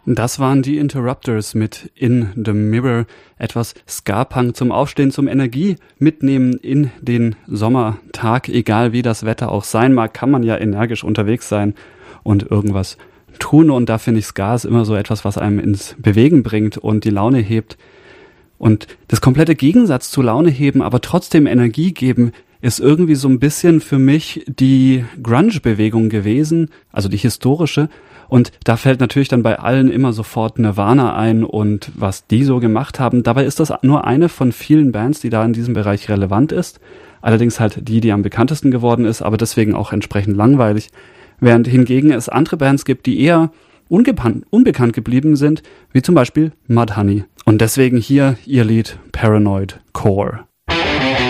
Das waren die Interrupters mit In the Mirror, etwas Ska-Punk zum Aufstehen, zum Energie mitnehmen in den Sommertag. Egal wie das Wetter auch sein mag, kann man ja energisch unterwegs sein und irgendwas tun. Und da finde ich, Ska ist immer so etwas, was einem ins Bewegen bringt und die Laune hebt. Und das komplette Gegensatz zu Laune heben, aber trotzdem Energie geben, ist irgendwie so ein bisschen für mich die Grunge-Bewegung gewesen, also die historische. Und da fällt natürlich dann bei allen immer sofort Nirvana ein und was die so gemacht haben. Dabei ist das nur eine von vielen Bands, die da in diesem Bereich relevant ist. Allerdings halt die am bekanntesten geworden ist, aber deswegen auch entsprechend langweilig. Während hingegen es andere Bands gibt, die eher unbekannt geblieben sind, wie zum Beispiel Mudhoney. Und deswegen hier ihr Lied Paranoid Core.